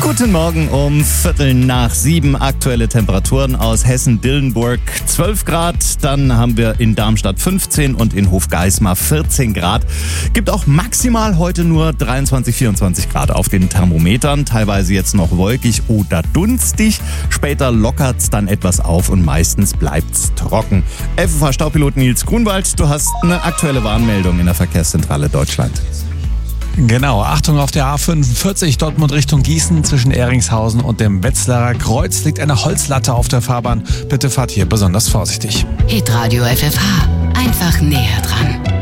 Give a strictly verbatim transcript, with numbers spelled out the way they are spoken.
Guten Morgen um Viertel nach sieben. Aktuelle Temperaturen aus Hessen-Dillenburg zwölf Grad. Dann haben wir in Darmstadt fünfzehn und in Hofgeismar vierzehn Grad. Gibt auch maximal heute nur dreiundzwanzig, vierundzwanzig Grad auf den Thermometern. Teilweise jetzt noch wolkig oder dunstig. Später lockert's dann etwas auf und meistens bleibt's trocken. F F H-Staupilot Nils Grunwald, du hast eine aktuelle Warnmeldung in der Verkehrszentrale Deutschland. Genau, Achtung auf der A fünfundvierzig Dortmund Richtung Gießen zwischen Ehringshausen und dem Wetzlarer Kreuz liegt eine Holzlatte auf der Fahrbahn. Bitte fahrt hier besonders vorsichtig. Hitradio F F H, einfach näher dran.